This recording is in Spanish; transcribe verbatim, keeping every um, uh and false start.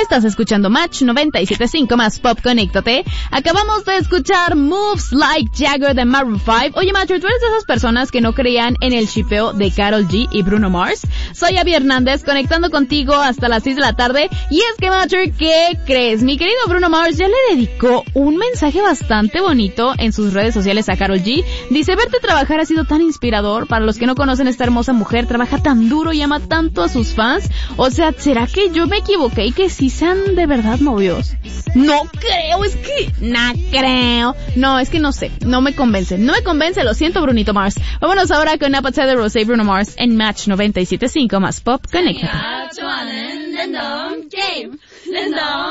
Estás escuchando Match noventa y siete punto cinco más Pop, conéctate. Acabamos de escuchar Moves Like Jagger de Maroon cinco. Oye, Match, ¿tú eres de esas personas que no creían en el shipeo de Karol G y Bruno Mars? Soy Abby Hernández, conectando contigo hasta las seis de la tarde. Y es que, Match, ¿qué crees? Mi querido Bruno Mars ya le dedicó un mensaje bastante bonito en sus redes sociales a Karol G. Dice: verte trabajar ha sido tan inspirador. Para los que no conocen, esta hermosa mujer trabaja tan duro y ama tanto a sus fans. O sea, ¿será que yo me equivoqué y que sí sean de verdad novios? No creo, es que... No creo. No, es que no sé, no me convence. No me convence, lo siento, Brunito Mars. Vámonos ahora con Apathy de Rosé y Bruno Mars en Match noventa y siete punto cinco más Pop, conéctate.